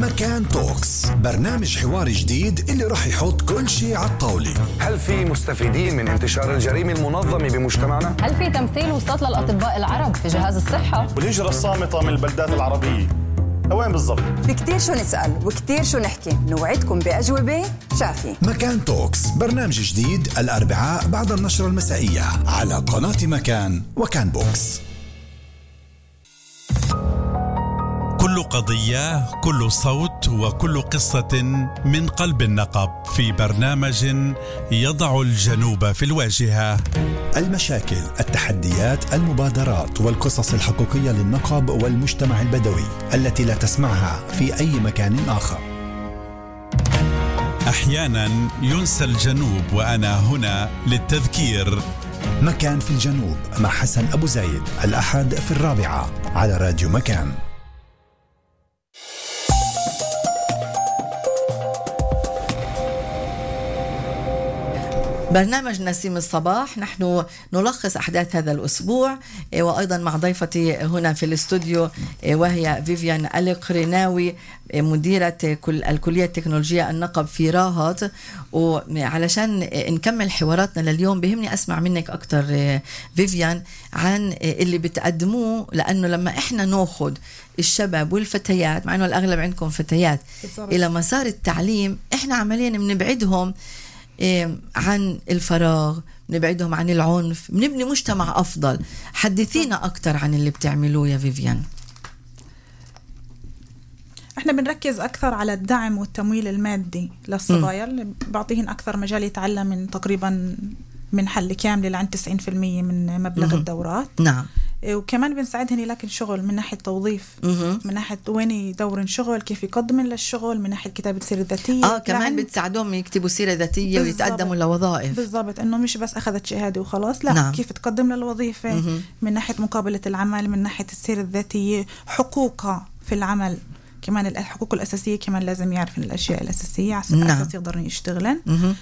مكان توكس، برنامج حواري جديد اللي راح يحط كل شيء على الطاولة. هل في مستفيدين من انتشار الجريمة المنظمة بمجتمعنا؟ هل في تمثيل وسط للأطباء العرب في جهاز الصحة؟ والهجرة الصامتة من البلدات العربية وين بالضبط؟ في كتير شو نسأل وكتير شو نحكي، نوعدكم بأجوبة شافية. مكان توكس، برنامج جديد الأربعاء بعد النشرة المسائية على قناة مكان وكان بوكس. كل قضية، كل صوت وكل قصة من قلب النقب في برنامج يضع الجنوب في الواجهة. المشاكل، التحديات، المبادرات والقصص الحقيقية للنقب والمجتمع البدوي التي لا تسمعها في أي مكان آخر. أحيانا ينسى الجنوب وأنا هنا للتذكير. مكان في الجنوب مع حسن أبو زايد، الأحد في 4 على راديو مكان. برنامج نسيم الصباح، نحن نلخص أحداث هذا الأسبوع، وأيضا مع ضيفتي هنا في الاستوديو وهي فيفيان القرناوي مديرة الكلية التكنولوجية النقب في راهط. وعلشان نكمل حواراتنا لليوم بهمني أسمع منك أكتر فيفيان عن اللي بتقدموه، لأنه لما إحنا نأخذ الشباب والفتيات، مع أنه الأغلب عندكم فتيات، إلى مسار التعليم، إحنا عمليا بنبعدهم عن الفراغ، نبعدهم عن العنف، بنبني مجتمع أفضل. حدثينا أكتر عن اللي بتعملوه يا فيفيان. احنا بنركز أكثر على الدعم والتمويل المادي للصبايا، اللي بعطيهن أكثر مجال يتعلم من تقريبا من حل كامل لعن 90% من مبلغ الدورات. نعم. وكمان بنساعدهن يلاقي شغل من ناحية توظيف، من ناحية وين يدورن شغل، كيف يقدمن للشغل، من ناحية كتابة سيرة ذاتية. كمان بتساعدهم يكتبوا سيرة ذاتية ويتقدموا لوظائف. بالضبط، انه مش بس اخذت شهادة وخلاص، لا. نعم. كيف تقدم للوظيفة، من ناحية مقابلة العمل، من ناحية السيرة الذاتية، حقوقها في العمل، كمان الحقوق الأساسية كمان لازم يعرفن الأشياء الأساسية على أساس يقدرن يشتغلن.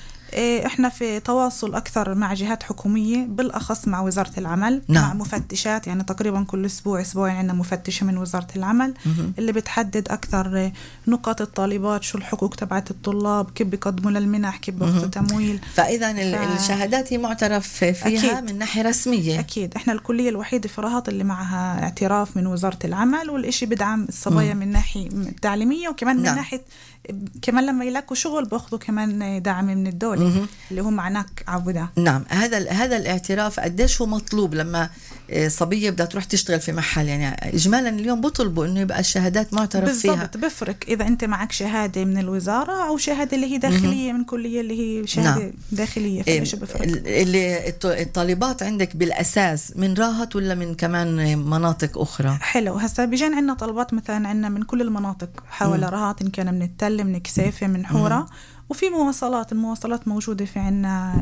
احنا في تواصل اكثر مع جهات حكوميه، بالاخص مع وزاره العمل. نعم. مع مفتشات، يعني تقريبا كل اسبوعين عندنا مفتشه من وزاره العمل اللي بتحدد اكثر نقاط الطالبات، شو الحقوق تبعت الطلاب، كيف بيقدموا للمنح، كيف بياخذوا تمويل. فاذا الشهادات هي معترف فيها أكيد. من ناحيه رسميه. اكيد احنا الكليه الوحيده في راهط اللي معها اعتراف من وزاره العمل، والإشي بدعم الصبايا من ناحيه تعليميه، وكمان من ناحيه كمان لما يلاقوا شغل باخذوا كمان دعم من الدولة اللي هم معناك عودة. نعم. هذا الاعتراف قديش هو مطلوب لما صبية بدها تروح تشتغل في محل؟ يعني إجمالا اليوم بيطلبوا إنه يبقى الشهادات معترف فيها. بالضبط، بفرق إذا أنت معك شهادة من الوزارة أو شهادة اللي هي داخلية من كلية اللي هي شهادة. نعم. داخلية. فإيش بفرق؟ اللي الطالبات عندك بالأساس من راهط ولا من كمان مناطق أخرى؟ حلو. هسا بيجان عندنا طلبات مثلا عندنا من كل المناطق حول راهط، إن كان من التل، من كسيفة، من حورة. وفي المواصلات موجودة في عنا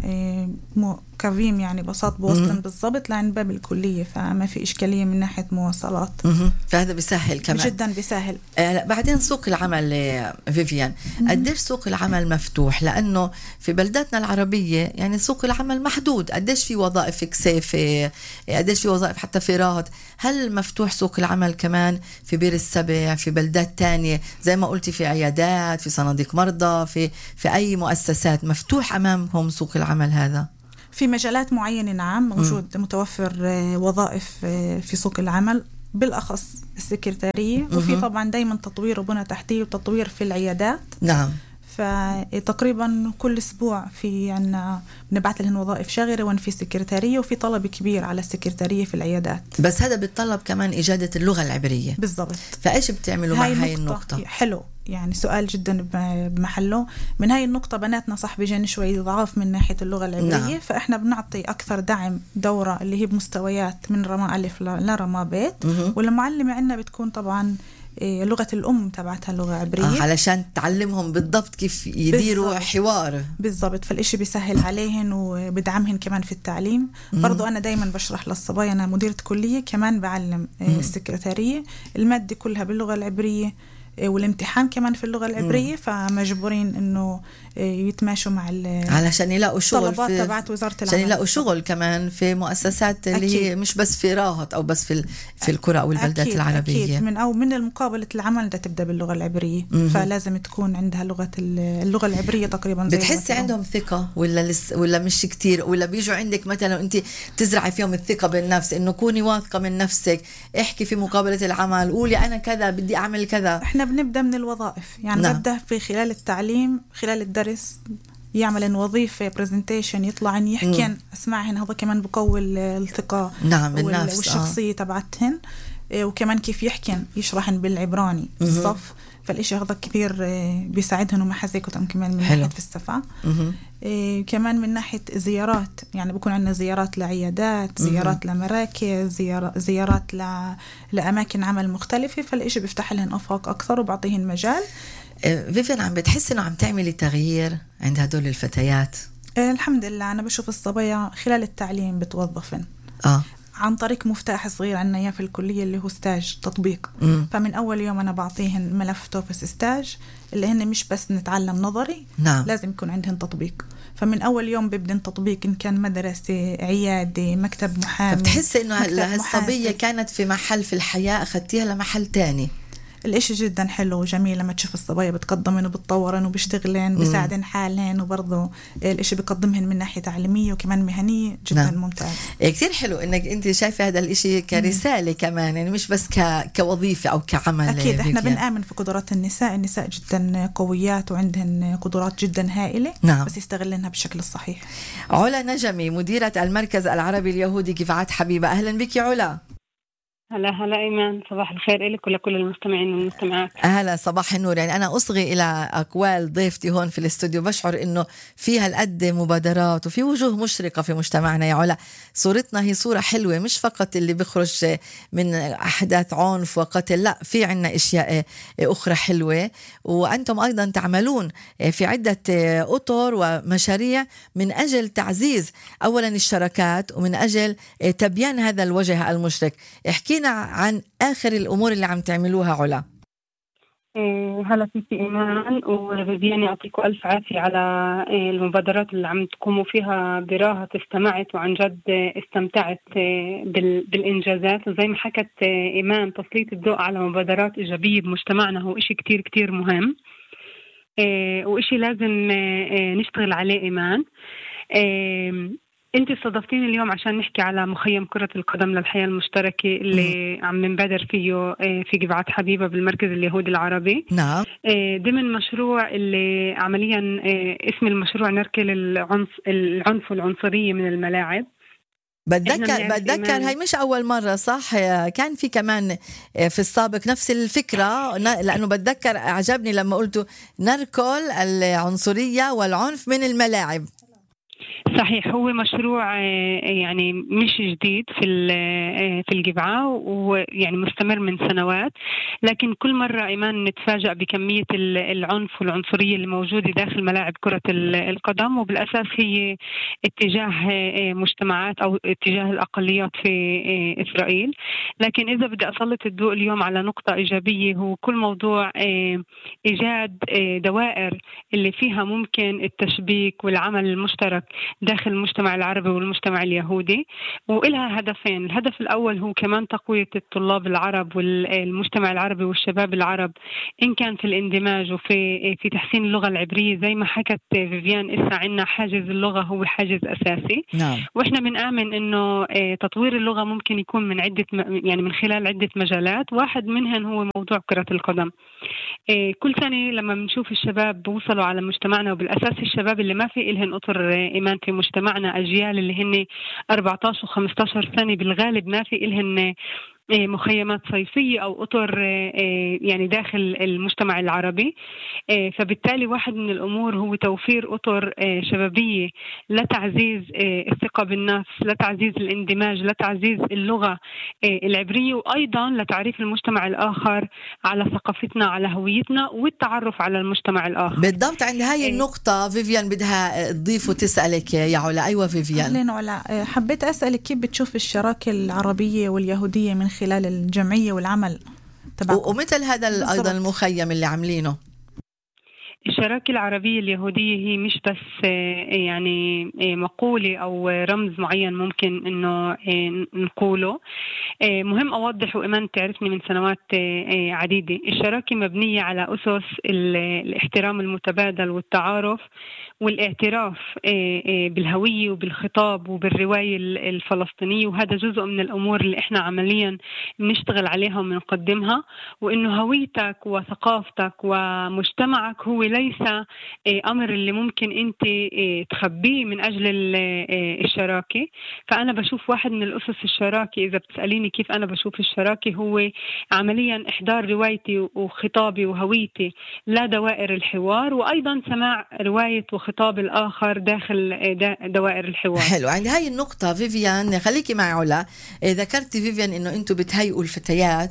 كافيم، يعني بساط بوسطن بالضبط لعند باب الكلية، فما في إشكالية من ناحية مواصلات. فهذا بيسهل كمان جدا بيسهل. بعدين سوق العمل فيفيان، قديش سوق العمل مفتوح؟ لأنه في بلداتنا العربية يعني سوق العمل محدود. قديش في وظائف في كسيفة، قديش في وظائف حتى في راهط؟ هل مفتوح سوق العمل كمان في بير السبع، في بلدات تانية زي ما قلتي، في عيادات، في صناديق مرضى، في أي مؤسسات مفتوح أمامهم سوق العمل هذا؟ في مجالات معينة نعم موجود متوفر وظائف في سوق العمل، بالأخص السكرتارية. وفي طبعا دايما تطوير وبنى تحتية وتطوير في العيادات. نعم. فتقريبا كل أسبوع في عنا بنبعث لهم وظائف شاغرة، وين في سكرتارية، وفي طلب كبير على السكرتارية في العيادات. بس هذا بيتطلب كمان إجادة اللغة العبرية. بالضبط. فإيش بتعملوا مع هاي النقطة؟ حلو، يعني سؤال جدا بمحله. من هاي النقطة بناتنا صح بيجان شوي ضعاف من ناحية اللغة العبرية. نعم. فإحنا بنعطي أكثر دعم دورة اللي هي بمستويات من رما ألف لرما بيت. والمعلمة عندنا بتكون طبعا لغة الأم تبعتها لغة عبرية، علشان تعلمهم بالضبط كيف يديروا حوار. بالضبط. فالإشي بيسهل عليهن وبدعمهن كمان في التعليم. برضو أنا دايما بشرح للصبايا، أنا مديرة كلية كمان بعلم السكرتارية، المادة كلها باللغة العبرية. والامتحان كمان في اللغة العبرية، فمجبورين إنه يتماشوا مع علشان يلاقوا شغل طلبات تبعت وزارة العمل، عشان يلاقوا شغل كمان في مؤسسات اللي هي مش بس في راهط أو بس في القرى أو البلدات العربية. أكيد من المقابلة العمل ده تبدأ باللغة العبرية، فلازم تكون عندها اللغة العبرية تقريبا. زي بتحسي عندهم ثقة ولا مش كتير، ولا بيجوا عندك مثلا أنت تزرعي فيهم الثقة بالنفس إنه كوني واثقة من نفسك، احكي في مقابلة العمل، قولي أنا كذا بدي أعمل كذا. إحنا بنبدأ من الوظائف، يعني نبدأ في خلال التعليم، خلال الدرس يعمل وظيفة برزنتيشن، يطلع يحكي أسمعهن، هذا كمان بقوي الثقة بالنفس والشخصية تبعتهن، وكمان كيف يشرحن بالعبراني الصف، فالإشي هذا كثير بيساعدهن ومحازيكتهم كمان من ناحية في الصفة. كمان من ناحية زيارات، يعني بكون عندنا زيارات لعيادات، زيارات لمراكز، زيارات لأماكن عمل مختلفة، فالإشي بيفتح لهن أفاق أكثر وبعطيهن مجال. فيفيان، عم بتحس إنه عم تعملي تغيير عند هدول الفتيات؟ الحمد لله. أنا بشوف الصبايا خلال التعليم بتوظفن عن طريق مفتاح صغير عنا إياه في الكلية اللي هو ستاج تطبيق. فمن أول يوم أنا بعطيهن ملف توفس ستاج، اللي هن مش بس نتعلم نظري، لازم يكون عندهن تطبيق. فمن أول يوم بيبدأ تطبيق، إن كان مدرسة، عيادة، مكتب محامي. بتحس إنه الصبية كانت في محل في الحياة أخذتيها لمحل تاني؟ الاشي جدا حلو وجميل لما تشوف الصبايا بتقدمن وبتطورن وبيشتغلن بيساعدن حالهن، وبرضه الاشي بيقدمهن من ناحية تعليمية وكمان مهنية جدا ممتاز. كتير حلو انك انت شايفة هذا الاشي كرسالة كمان، يعني مش بس كوظيفة او كعمل. اكيد احنا بنآمن في قدرات النساء جدا قويات وعندهن قدرات جدا هائلة، بس يستغلنها بالشكل الصحيح. علا نجمي، مديرة المركز العربي اليهودي جفعات حبيبة، اهلا بك يا علا. هلا إيمان، صباح الخير لك ولكل المستمعين والمستمعات. أهلا، صباح النور. يعني أنا أصغي إلى أقوال ضيفتي هون في الاستوديو، بشعر إنه فيها القد مبادرات وفي وجوه مشرقة في مجتمعنا يا علا. صورتنا هي صورة حلوة، مش فقط اللي بيخرج من أحداث عنف وقتل، لا، في عنا أشياء أخرى حلوة، وأنتم أيضا تعملون في عدة أطر ومشاريع من أجل تعزيز أولا الشراكات ومن أجل تبيان هذا الوجه المشرق. احكي عن آخر الأمور اللي عم تعملوها علا. هلا في إيمان وفيفيان، يعطيكم ألف عافية على المبادرات اللي عم تقوموا فيها براها. استمعت وعن جد استمتعت بالإنجازات، وزي ما حكت إيمان تسليط الضوء على مبادرات إيجابية بمجتمعنا هو إشي كتير كتير مهم، وإشي لازم نشتغل عليه إيمان. انت استضفتيني اليوم عشان نحكي على مخيم كرة القدم للحياة المشتركة اللي عم نبادر فيه في جفعات حبيبة بالمركز اليهودي العربي. نعم. ضمن مشروع اللي عمليا اسم المشروع نركل العنف والعنصرية من الملاعب. بتذكر هاي مش أول مرة، صح؟ كان في كمان في السابق نفس الفكرة، لأنه بتذكر أعجبني لما قلتوا نركل العنصرية والعنف من الملاعب. صحيح، هو مشروع يعني مش جديد في الجفعة، ويعني مستمر من سنوات، لكن كل مرة إيمان نتفاجأ بكمية العنف والعنصرية اللي موجودة داخل ملاعب كرة القدم، وبالأساس هي اتجاه مجتمعات أو اتجاه الأقليات في إسرائيل. لكن إذا بدي أسلط الضوء اليوم على نقطة إيجابية، هو كل موضوع إيجاد دوائر اللي فيها ممكن التشبيك والعمل المشترك داخل المجتمع العربي والمجتمع اليهودي، وإلها هدفين. الهدف الأول هو كمان تقوية الطلاب العرب والمجتمع العربي والشباب العرب، إن كان في الاندماج وفي تحسين اللغة العبرية. زي ما حكت فيفيان، إسا عنا حاجز اللغة هو حاجز أساسي. نعم. وإحنا بنآمن إنه تطوير اللغة ممكن يكون من خلال عدة مجالات، واحد منهن هو موضوع كرة القدم. كل سنة لما بنشوف الشباب بوصلوا على مجتمعنا، وبالأساس الشباب اللي ما في إلهن أطر إيمان في مجتمعنا، أجيال اللي هن 14 و15 سنة بالغالب ما في إلهن مخيمات صيفية أو أطر يعني داخل المجتمع العربي. فبالتالي واحد من الأمور هو توفير أطر شبابية لتعزيز الثقة بالنفس، لتعزيز الاندماج، لتعزيز اللغة العبرية، وأيضا لتعريف المجتمع الآخر على ثقافتنا، على هويتنا، والتعرف على المجتمع الآخر. بالضبط. عند هاي النقطة فيفيان بدها تضيف وتسألك يا علا. أيوة فيفيان. أهلين علا، حبيت أسألك كيف بتشوف الشراكة العربية واليهودية من خلال الجمعية والعمل تبعكم. ومثل هذا أيضا المخيم اللي عاملينه. الشراكة العربية اليهودية هي مش بس يعني مقولة أو رمز معين ممكن إنه نقوله. مهم أوضح، وإيمان تعرفني من سنوات عديدة، الشراكة مبنية على أسس الاحترام المتبادل والتعارف والاعتراف بالهوية وبالخطاب وبالرواية الفلسطينية، وهذا جزء من الأمور اللي إحنا عمليا بنشتغل عليها وبنقدمها. وإنه هويتك وثقافتك ومجتمعك هو ليس أمر اللي ممكن أنت تخبيه من أجل الشراكة. فأنا بشوف واحد من الأسس الشراكة، إذا بتسأليني كيف أنا بشوف الشراكة، هو عمليا إحضار روايتي وخطابي وهويتي لدوائر الحوار، وأيضا سماع رواية وخطاب الآخر داخل دوائر الحوار. حلو. عند هاي النقطة فيفيان خليكي معي علا، ذكرتي فيفيان إنه أنتوا بتهيئوا الفتيات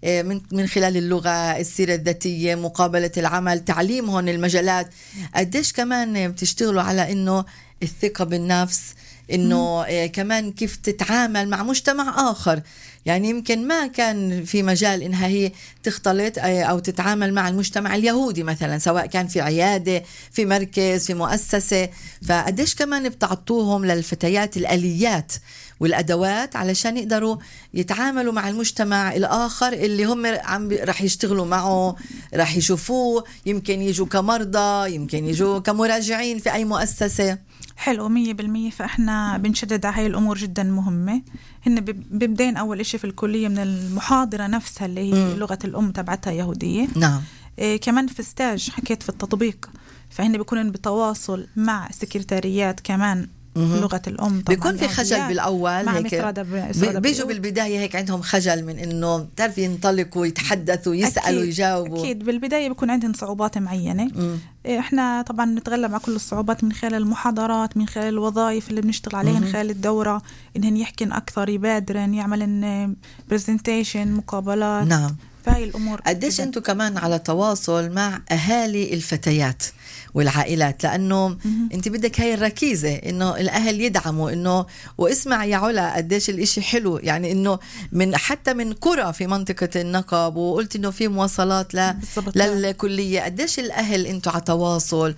من خلال اللغة، السيرة الذاتية، مقابلة العمل، تعليمهم المجالات. قديش كمان بتشتغلوا على إنه الثقة بالنفس، إنه كمان كيف تتعامل مع مجتمع آخر، يعني يمكن ما كان في مجال إنها هي تختلط أو تتعامل مع المجتمع اليهودي مثلا، سواء كان في عيادة، في مركز، في مؤسسة. فقديش كمان بتعطوهم للفتيات الآليات والأدوات علشان يقدروا يتعاملوا مع المجتمع الآخر اللي هم رح يشتغلوا معه، رح يشوفوه، يمكن يجوا كمرضى، يمكن يجوا كمراجعين في أي مؤسسة. حلو 100%. فإحنا بنشدد على هاي الأمور جدا مهمة. هن ببدين أول إشي في الكلية من المحاضرة نفسها اللي هي لغة الأم تبعتها يهودية. نعم. كمان في ستاج حكيت في التطبيق، فهن بيكونوا بتواصل مع سكرتاريات كمان لغة الأم. بيكون في خجل بالأول هيك، بيجوا بيقول. بالبداية هيك عندهم خجل من إنه تعرف ينطلقوا يتحدثوا يسألوا يجاوبوا. أكيد بالبداية بيكون عندهم صعوبات معينة. إحنا طبعا نتغلب على كل الصعوبات من خلال المحاضرات، من خلال الوظائف اللي بنشتغل عليها، من خلال الدورة، إنهن يحكين أكثر، يبادرن، يعملن برزنتيشن، مقابلات. نعم. فهي الأمور. قديش أنتوا كمان على تواصل مع أهالي الفتيات والعائلات، لأنه أنت بدك هاي الركيزة إنه الأهل يدعموا، إنه واسمع يا علا قديش الإشي حلو، يعني إنه من حتى من قرى في منطقة النقب، وقلت إنه في مواصلات للكلية. قديش الأهل أنتوا على تواصل،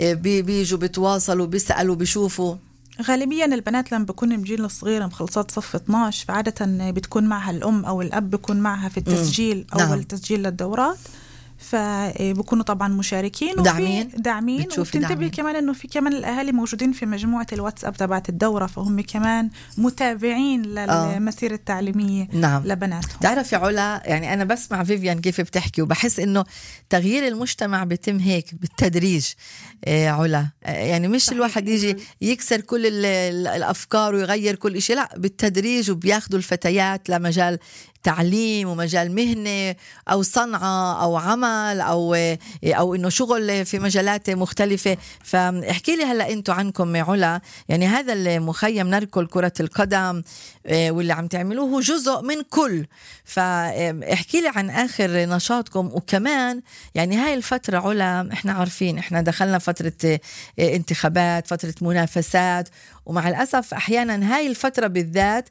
بيجوا بتواصلوا، بيسألوا، بيشوفوا؟ غالبيا البنات لما بكون بجيل الصغيرة مخلصات صف 12، فعادة بتكون معها الأم أو الأب، بيكون معها في التسجيل أو التسجيل للدورات، فبكونوا طبعا مشاركين داعمين. وتنتبه كمان انه في كمان الاهالي موجودين في مجموعه الواتساب تبعت الدوره، فهم كمان متابعين للمسيره التعليميه. نعم. لبناتهم. تعرف يا علا، يعني انا بسمع فيفيان كيف بتحكي وبحس انه تغيير المجتمع بيتم هيك بالتدريج. علا يعني مش الواحد يجي يكسر كل الافكار ويغير كل شيء، لا بالتدريج، وبياخدوا الفتيات لمجال تعليم ومجال مهنة أو صنعة أو عمل أو إنه شغل في مجالات مختلفة. فاحكي لي هلأ أنتوا عنكم علا، يعني هذا المخيم نركل كرة القدم واللي عم تعملوه هو جزء من كل. فاحكي لي عن آخر نشاطكم. وكمان يعني هاي الفترة علا إحنا عارفين إحنا دخلنا فترة انتخابات، فترة منافسات، ومع الأسف أحيانا هاي الفترة بالذات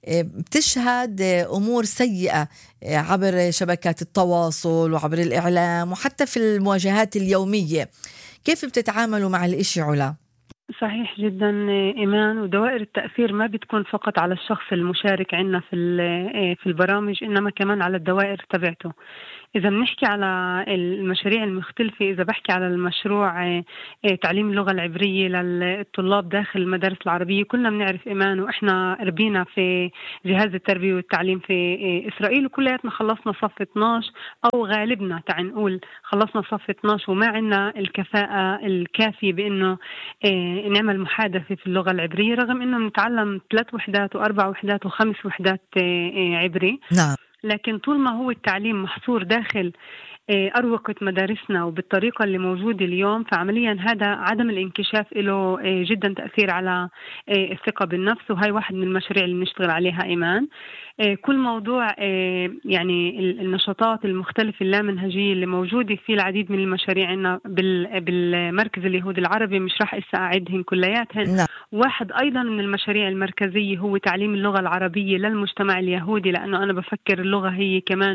بتشهد أمور سيئة عبر شبكات التواصل وعبر الإعلام وحتى في المواجهات اليومية. كيف بتتعاملوا مع الإشي علا؟ صحيح جدا إيمان، ودوائر التأثير ما بتكون فقط على الشخص المشارك عنا في البرامج، إنما كمان على الدوائر تبعته. إذا بنحكي على المشاريع المختلفة، إذا بحكي على المشروع تعليم اللغة العبرية للطلاب داخل المدارس العربية، كلنا بنعرف إيمان وإحنا ربينا في جهاز التربية والتعليم في إسرائيل، وكلياتنا خلصنا صف 12 أو غالبنا تعال نقول خلصنا صف 12 وما عنا الكفاءة الكافية بأنه نعمل محادثة في اللغة العبرية، رغم أنه نتعلم 3 وحدات و4 وحدات و5 وحدات عبري. نعم. لكن طول ما هو التعليم محصور داخل أروقة مدارسنا وبالطريقة اللي موجودة اليوم، فعمليا هذا عدم الانكشاف له جدا تأثير على الثقة بالنفس. وهي واحد من المشاريع اللي نشتغل عليها إيمان. كل موضوع يعني النشاطات المختلفة اللامنهجية اللي موجودة في العديد من المشاريع عنا بالمركز اليهودي العربي، مش راح أعدهم كلياتهن. واحد أيضا من المشاريع المركزية هو تعليم اللغة العربية للمجتمع اليهودي، لأنه أنا بفكر اللغة هي كمان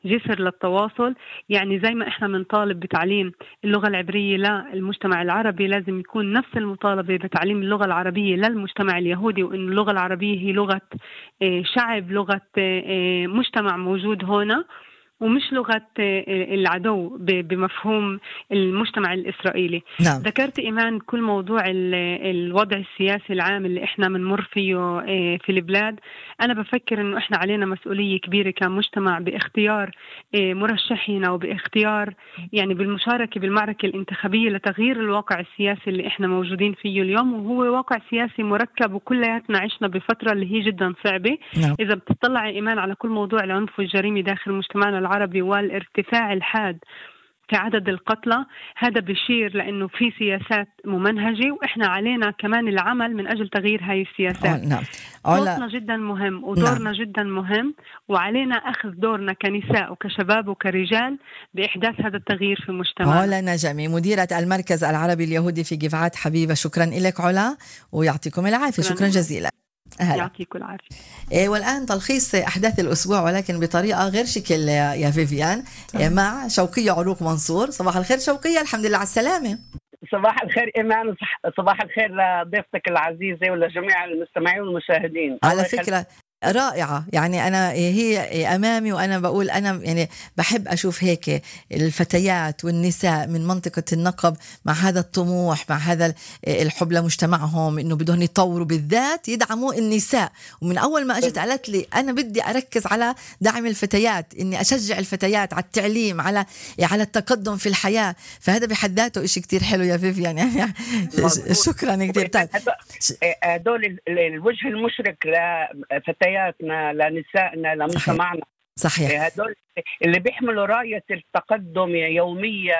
جسر للتواصل. يعني زي ما إحنا بنطالب بتعليم اللغة العبرية للمجتمع العربي، لازم يكون نفس المطالبة بتعليم اللغة العربية للمجتمع اليهودي، وإن اللغة العربية هي لغة شعب، لغة مجتمع موجود هنا، ومش لغة العدو بمفهوم المجتمع الإسرائيلي. نعم. ذكرت إيمان كل موضوع الوضع السياسي العام اللي إحنا بنمر فيه في البلاد. أنا بفكر إنه إحنا علينا مسؤولية كبيرة كمجتمع باختيار مرشحين، وباختيار يعني بالمشاركة بالمعركة الانتخابية لتغيير الواقع السياسي اللي إحنا موجودين فيه اليوم، وهو واقع سياسي مركب، وكلياتنا عشنا بفترة اللي هي جدا صعبة. نعم. إذا بتطلع إيمان على كل موضوع العنف والجريمة داخل مجتمعنا العربي والارتفاع الحاد في عدد القتلى، هذا بيشير لأنه في سياسات ممنهجة، وإحنا علينا كمان العمل من أجل تغيير هاي السياسات. نعم. صوتنا جدا مهم، ودورنا جدا مهم، وعلينا أخذ دورنا كنساء وكشباب وكرجال بإحداث هذا التغيير في مجتمعنا. علا نجمي، مديرة المركز العربي اليهودي في جفعات حبيبة، شكرا لك علا، ويعطيكم العافية. شكرا جزيلا. يعطيكم العافية. والآن تلخيص أحداث الأسبوع، ولكن بطريقة غير شكل يا فيفيان، مع شوقية عروق منصور. صباح الخير شوقية، الحمد لله على السلامة. صباح الخير إيمان، صباح الخير لضيفتك العزيزة ولجميع المستمعين والمشاهدين. على فكرة رائعة، يعني أنا هي أمامي وأنا بقول أنا يعني بحب أشوف هيك الفتيات والنساء من منطقة النقب مع هذا الطموح، مع هذا الحب لمجتمعهم، إنه بدهم يطوروا، بالذات يدعموا النساء. ومن أول ما أجت قالت لي أنا بدي أركز على دعم الفتيات، إني أشجع الفتيات على التعليم، على التقدم في الحياة. فهذا بحد ذاته إشي كتير حلو يا فيفيان، يعني شكرا كتير. هدول الوجه المشرق لفتياتنا، لنسائنا، لمجتمعنا. صحيح. هدول اللي بيحملوا راية التقدم يوميا،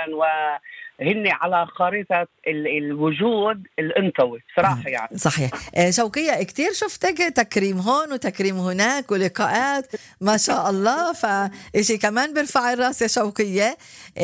وهن على خريطة الوجود الأنثوي صراحة يعني. صحيح. شوقية كتير شفتك تكريم هون وتكريم هناك ولقاءات ما شاء الله، فإشي كمان برفع الراس يا شوقية.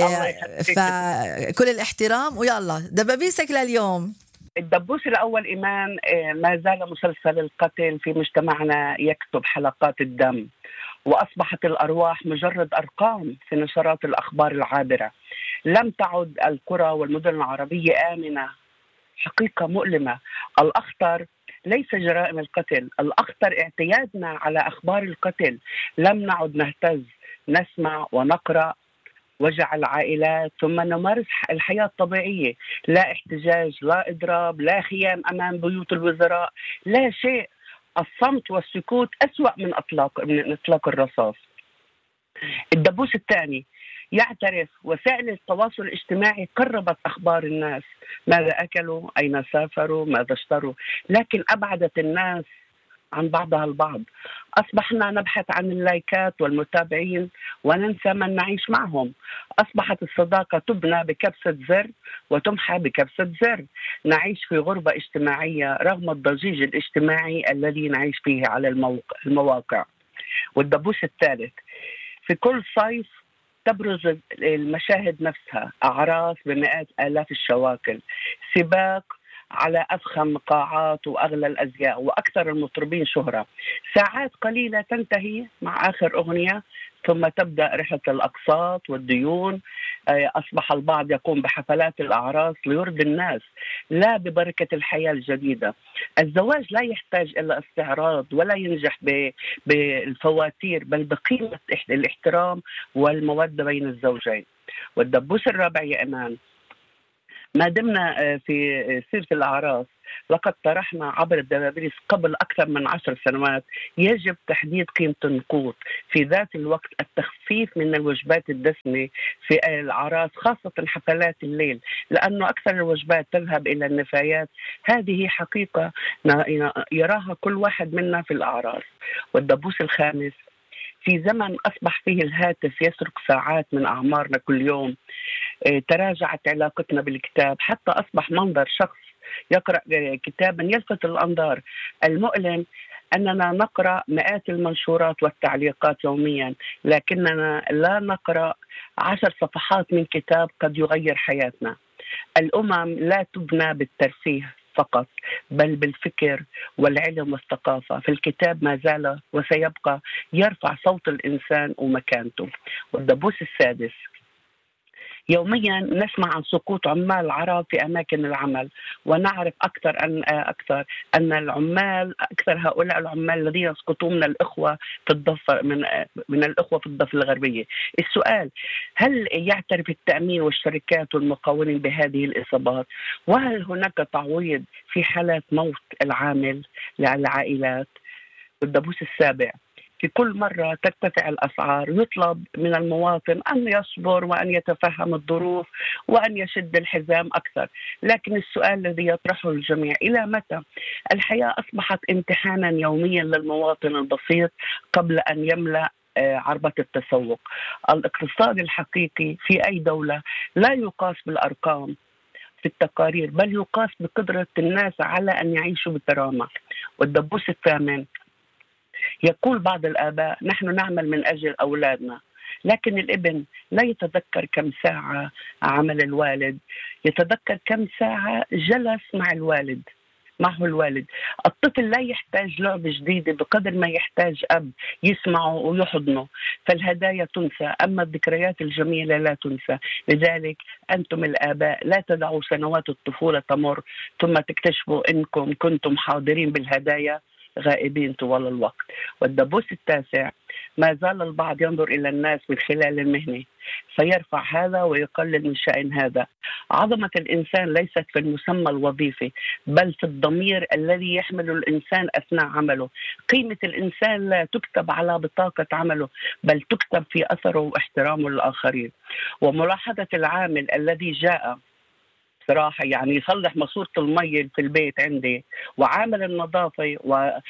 فكل الاحترام، ويلا دبابيسك لليوم. الدبوس الأول إيمان، ما زال مسلسل القتل في مجتمعنا يكتب حلقات الدم، وأصبحت الأرواح مجرد أرقام في نشرات الأخبار العابرة. لم تعد القرى والمدن العربية آمنة، حقيقة مؤلمة. الأخطر ليس جرائم القتل، الأخطر اعتيادنا على أخبار القتل. لم نعد نهتز، نسمع ونقرأ وجع العائلات، ثم نمارس الحياة الطبيعية. لا احتجاج، لا إضراب، لا خيام أمام بيوت الوزراء، لا شيء. الصمت والسكوت أسوأ من إطلاق الرصاص. الدبوس الثاني، يعترف وسائل التواصل الاجتماعي قربت أخبار الناس، ماذا أكلوا، أين سافروا، ماذا اشتروا، لكن أبعدت الناس عن بعضها البعض. أصبحنا نبحث عن اللايكات والمتابعين وننسى من نعيش معهم. أصبحت الصداقة تبنى بكبسة زر وتمحى بكبسة زر. نعيش في غربة اجتماعية رغم الضجيج الاجتماعي الذي نعيش فيه على المواقع. والدبوس الثالث، في كل صيف تبرز المشاهد نفسها، أعراس بمئات آلاف الشواكل، سباق على أفخم قاعات وأغلى الأزياء وأكثر المطربين شهرة. ساعات قليلة تنتهي مع آخر أغنية، ثم تبدأ رحلة الأقساط والديون. أصبح البعض يقوم بحفلات الأعراس ليرضي الناس، لا ببركة الحياة الجديدة. الزواج لا يحتاج إلى استعراض، ولا ينجح بالفواتير، بل بقيمة الاحترام والمودة بين الزوجين. والدبوس الرابع يا إيمان، ما دمنا في سيرة الأعراس، لقد طرحنا عبر الدبابيس قبل أكثر من 10 سنوات يجب تحديد قيمة النقود، في ذات الوقت التخفيف من الوجبات الدسمة في الأعراس، خاصة حفلات الليل، لأنه أكثر الوجبات تذهب إلى النفايات. هذه حقيقة يراها كل واحد منا في الأعراس. والدبوس الخامس، في زمن أصبح فيه الهاتف يسرق ساعات من أعمارنا كل يوم، تراجعت علاقتنا بالكتاب، حتى أصبح منظر شخص يقرأ كتابا يلفت الأنظار. المؤلم أننا نقرأ مئات المنشورات والتعليقات يوميا، لكننا لا نقرأ 10 صفحات من كتاب قد يغير حياتنا. الأمم لا تبنى بالترفيه فقط بل بالفكر والعلم والثقافة. في الكتاب ما زال وسيبقى يرفع صوت الإنسان ومكانته. والدبوس السادس: يوميا نسمع عن سقوط عمال العرب في أماكن العمل، ونعرف أكثر أن العمال أكثر هؤلاء العمال الذين يسقطون من الإخوة في الضفة من الإخوة في الضفة الغربية. السؤال: هل يعترف التأمين والشركات والمقاولين بهذه الإصابات؟ وهل هناك تعويض في حالة موت العامل للعائلات؟ والدبوس السابع: في كل مرة ترتفع الأسعار يطلب من المواطن أن يصبر وأن يتفهم الظروف وأن يشد الحزام أكثر. لكن السؤال الذي يطرحه الجميع: إلى متى؟ الحياة أصبحت امتحانا يوميا للمواطن البسيط قبل أن يملأ عربة التسوق. الاقتصاد الحقيقي في أي دولة لا يقاس بالأرقام في التقارير، بل يقاس بقدرة الناس على أن يعيشوا بكرامة. والدبوس الثامن: يقول بعض الآباء: نحن نعمل من أجل أولادنا، لكن الابن لا يتذكر كم ساعة عمل الوالد، يتذكر كم ساعة جلس معه الوالد. الطفل لا يحتاج لعبة جديدة بقدر ما يحتاج أب يسمعه ويحضنه. فالهدايا تنسى، أما الذكريات الجميلة لا تنسى. لذلك أنتم الآباء لا تدعوا سنوات الطفولة تمر ثم تكتشفوا أنكم كنتم حاضرين بالهدايا غائبين طوال الوقت. والدبوس التاسع: ما زال البعض ينظر إلى الناس من خلال المهنة فيرفع هذا ويقلل من شأن هذا. عظمة الإنسان ليست في المسمى الوظيفي بل في الضمير الذي يحمل الإنسان أثناء عمله. قيمة الإنسان لا تكتب على بطاقة عمله بل تكتب في أثره واحترامه للآخرين. وملاحظة العامل الذي جاء صراحة يعني يصلح ماسورة المي في البيت عندي، وعامل النظافة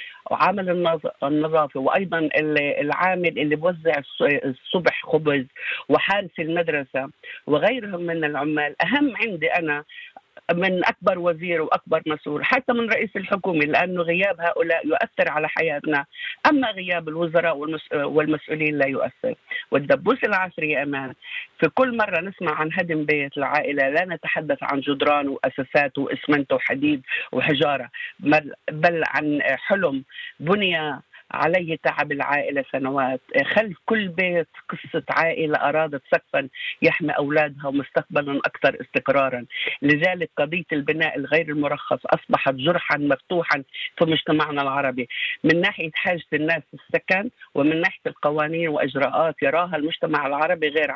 النظافة وأيضا العامل اللي بوزع الصبح خبز، وحارس المدرسة وغيرهم من العمال، أهم عندي أنا من أكبر وزير وأكبر مسؤول، حتى من رئيس الحكومة، لأنه غياب هؤلاء يؤثر على حياتنا، أما غياب الوزراء والمسؤولين لا يؤثر. والدبوس العصري يا أمان: في كل مرة نسمع عن هدم بيت العائلة لا نتحدث عن جدران وأساسات وإسمنت وحديد وحجارة، بل عن حلم بني عليه تعب العائلة سنوات. خلف كل بيت قصة عائلة أرادت سقفا يحمي أولادها ومستقبلا أكثر استقرارا. لذلك قضية البناء الغير المرخص أصبحت جرحا مفتوحا في مجتمعنا العربي، من ناحية حاجة الناس السكن ومن ناحية القوانين وإجراءات يراها المجتمع العربي غير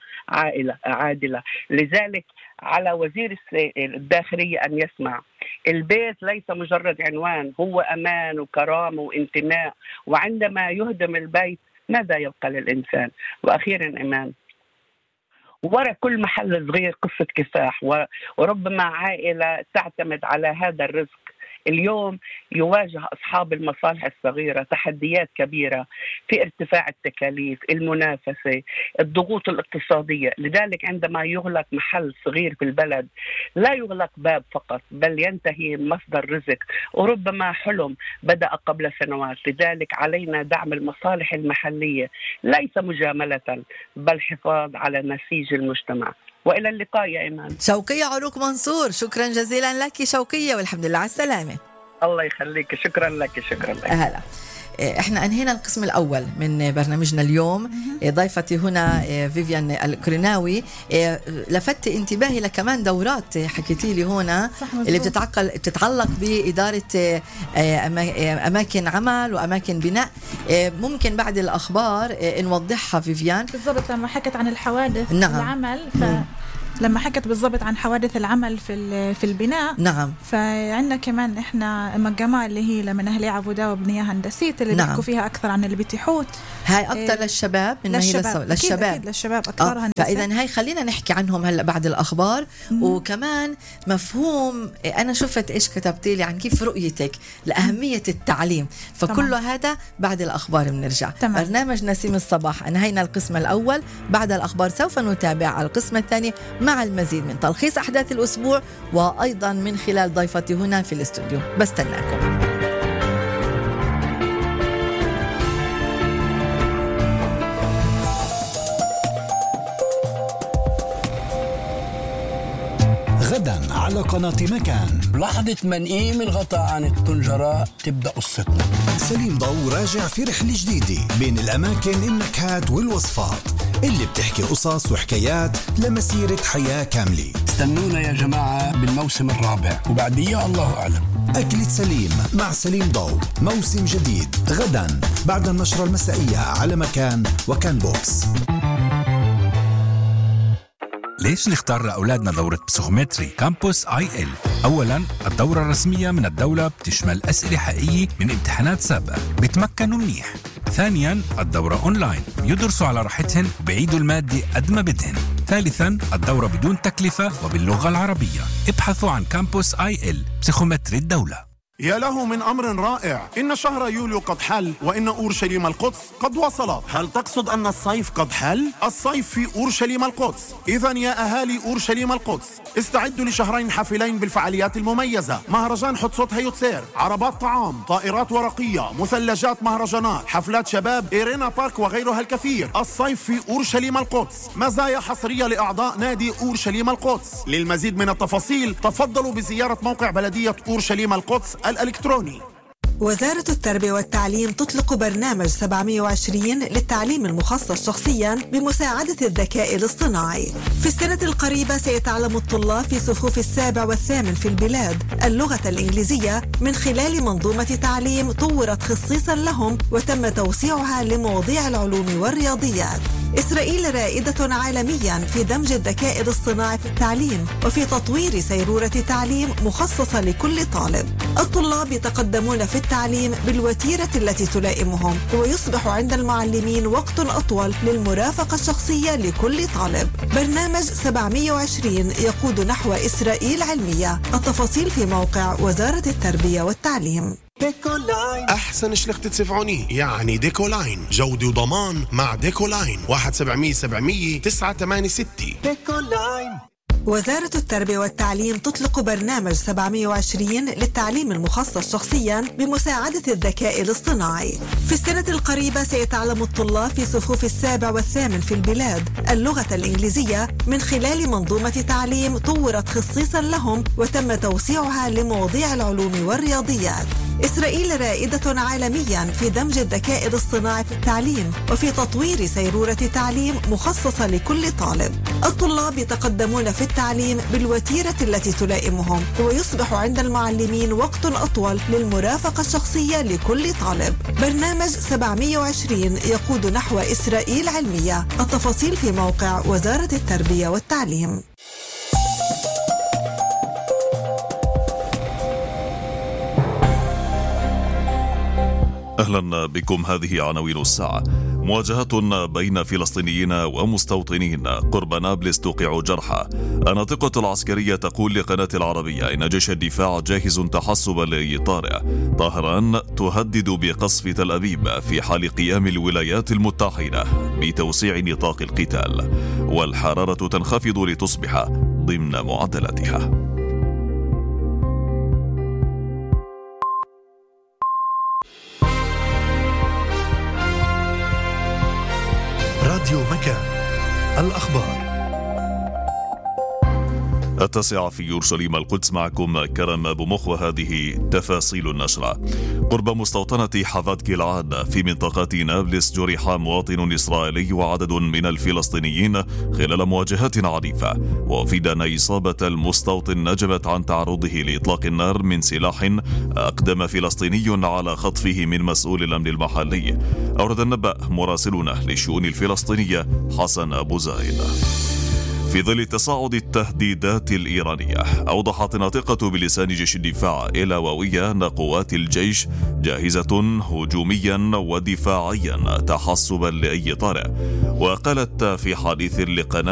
عادلة. لذلك على وزير الداخلية أن يسمع: البيت ليس مجرد عنوان، هو أمان وكرامة وانتماء، وعندما يهدم البيت ماذا يبقى للإنسان؟ وأخيرا إيمان: وراء كل محل صغير قصة كفاح، وربما عائلة تعتمد على هذا الرزق. اليوم يواجه أصحاب المصالح الصغيرة تحديات كبيرة في ارتفاع التكاليف، المنافسة، الضغوط الاقتصادية. لذلك عندما يغلق محل صغير في البلد لا يغلق باب فقط بل ينتهي مصدر رزق وربما حلم بدأ قبل سنوات. لذلك علينا دعم المصالح المحلية ليس مجاملة بل حفاظ على نسيج المجتمع. وإلى اللقاء يا إيمان. شوقية عروق منصور، شكرا جزيلا لك شوقية، والحمد لله على السلامة. الله يخليك، شكرا لك. هلا، احنا انهينا القسم الاول من برنامجنا اليوم. ضيفتي هنا فيفيان القرناوي. لفت انتباهي لكمان دورات حكيتي لي هنا اللي بتتعلق بإدارة اماكن عمل واماكن بناء. ممكن بعد الاخبار نوضحها فيفيان بالضبط لما حكت عن الحوادث. نعم. العمل لما حكت بالضبط عن حوادث العمل في البناء. نعم. فعندنا كمان احنا مجمع اللي هي لمن اهلي عبودة وبنية هندسية اللي نعم. بيحكوا فيها اكثر عن البتيحوت. هاي اكثر للشباب من للشباب. للشباب اكثر هندسة. فاذا هاي خلينا نحكي عنهم هلا بعد الاخبار. وكمان مفهوم انا شفت ايش كتبتي لي عن كيف رؤيتك لاهمية التعليم، فكل هذا بعد الاخبار بنرجع. برنامج نسيم الصباح انهينا القسم الاول، بعد الاخبار سوف نتابع القسم الثاني مع المزيد من تلخيص أحداث الأسبوع وأيضا من خلال ضيفتي هنا في الاستوديو. بستناكم. غدا على قناة مكان. بلحظة ما نقيم الغطاء عن الطنجرة تبدأ قصتنا. سليم ضو راجع في رحلة جديدة بين الأماكن، النكهات والوصفات اللي بتحكي قصص وحكايات لمسيرة حياة كاملة. استنونا يا جماعة بالموسم الرابع وبعديه الله أعلم. أكلة سليم مع سليم ضو، موسم جديد غدا بعد النشرة المسائية على مكان وكان بوكس. ليش نختار لأولادنا دورة بسيكومتري كامبوس IL؟ أولاً الدورة الرسمية من الدولة بتشمل أسئلة حقيقية من امتحانات سابقة بيتمكنوا منيح. ثانياً الدورة أونلاين، يدرسوا على راحتهن وبيعيدوا المادة قد ما بدهن. ثالثاً الدورة بدون تكلفة وباللغة العربية. ابحثوا عن كامبوس IL بسيكومتري الدولة. يا له من أمر رائع، إن شهر يوليو قد حل وإن أورشليم القدس قد وصلت. هل تقصد أن الصيف قد حل؟ الصيف في أورشليم القدس. إذن يا أهالي أورشليم القدس استعدوا لشهرين حافلين بالفعاليات المميزة: مهرجان حتسوت هيوتسير، عربات طعام، طائرات ورقية، مثلجات مهرجانات، حفلات شباب، إيرينا بارك وغيرها الكثير. الصيف في أورشليم القدس، مزايا حصرية لأعضاء نادي أورشليم القدس. للمزيد من التفاصيل تفضلوا بزيارة موقع بلدية أورشليم القدس الإلكتروني. وزارة التربية والتعليم تطلق برنامج 720 للتعليم المخصص شخصيا بمساعدة الذكاء الاصطناعي. في السنة القريبة سيتعلم الطلاب في صفوف السابع والثامن في البلاد اللغة الإنجليزية من خلال منظومة تعليم طورت خصيصا لهم وتم توسيعها لمواضيع العلوم والرياضيات. إسرائيل رائدة عالميا في دمج الذكاء الاصطناعي في التعليم وفي تطوير سيرورة تعليم مخصصة لكل طالب. الطلاب يتقدمون في التعليم بالوتيرة التي تلائمهم، ويصبح عند المعلمين وقت أطول للمرافقة الشخصية لكل طالب. برنامج 720 يقود نحو إسرائيل علمية. التفاصيل في موقع وزارة التربية والتعليم. ديكولاين أحسن شلخت تسفعوني، يعني ديكولاين جودة وضمان مع ديكولاين. 1-700-700-986. ديكولاين. وزارة التربية والتعليم تطلق برنامج 720 للتعليم المخصص شخصيا بمساعدة الذكاء الاصطناعي. في السنة القريبة سيتعلم الطلاب في صفوف السابع والثامن في البلاد اللغة الإنجليزية من خلال منظومة تعليم طورت خصيصا لهم وتم توسيعها لمواضيع العلوم والرياضيات. إسرائيل رائدة عالميا في دمج الذكاء الاصطناعي في التعليم وفي تطوير سيرورة تعليم مخصصة لكل طالب. الطلاب يتقدمون في التعليم بالوتيرة التي تلائمهم، ويصبح عند المعلمين وقت أطول للمرافقة الشخصية لكل طالب. برنامج 720 يقود نحو إسرائيل علمية. التفاصيل في موقع وزارة التربية والتعليم. أهلا بكم. هذه عناوين الساعة. مواجهات بين فلسطينيين ومستوطنين قرب نابلس توقع جرحى. الناطقة العسكرية تقول لقناة العربية إن جيش الدفاع جاهز تحسبا لأي طارئ. طهران تهدد بقصف تل أبيب في حال قيام الولايات المتحدة بتوسيع نطاق القتال. والحرارة تنخفض لتصبح ضمن معدلاتها. راديو مكان، الأخبار 9:00 في يورشليم القدس. معكم كرم أبو مخ، وهذه تفاصيل النشرة. قرب مستوطنة حفاد جلعاد في منطقة نابلس جرح مواطن إسرائيلي وعدد من الفلسطينيين خلال مواجهات عنيفة. وأفيد أن إصابة المستوطن نجمت عن تعرضه لإطلاق النار من سلاح أقدم فلسطيني على خطفه من مسؤول الأمن المحلي. أورد النبأ مراسلنا للشؤون الفلسطينية حسن أبو زايد. في ظل تصاعد التهديدات الإيرانية، أوضحت ناطقة بلسان جيش الدفاع إلاوية أن قوات الجيش جاهزة هجوميا ودفاعيا تحسبا لأي طارئ. وقالت في حديث لقناة